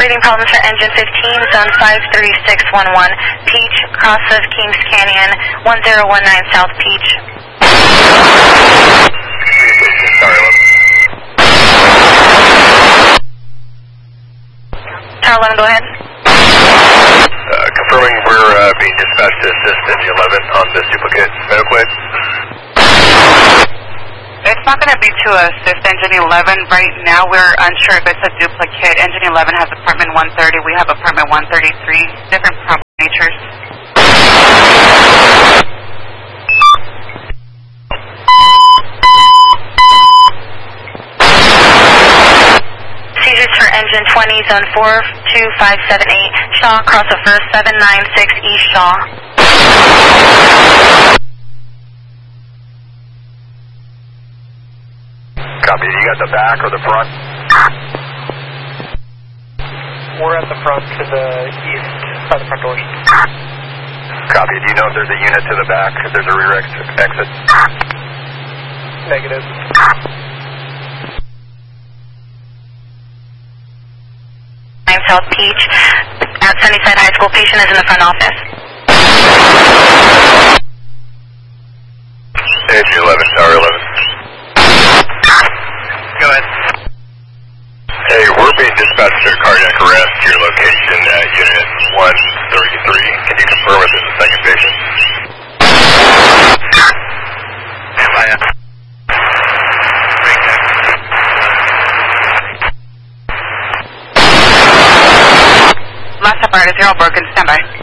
Troubleshooting problems for engine 15, zone 53611, Peach, cross of Kings Canyon, 1019 South Peach. Tower 11, go ahead. Confirming we're being dispatched to assist engine 11 on this duplicate medical aid. It's not going to be to assist engine 11 right now. We're unsure if it's a duplicate. Engine 11 has apartment 130. We have apartment 133. Different problem natures. Seizures for engine 20, zone 42578, Shaw, cross of first 796 East Shaw. Copy. You got the back or the front? We're at the front to the east by the front doors. Copy. Do you know if there's a unit to the back, if there's a rear exit? Negative. South Peach at Sunnyside High School. Patient is in the front office. Engine 11, Tower 11. Go ahead. Hey, we're being dispatched to cardiac arrest to your location at Unit 133. Can you confirm if there's a second patient? Last apparatus, you're all broken. Stand by.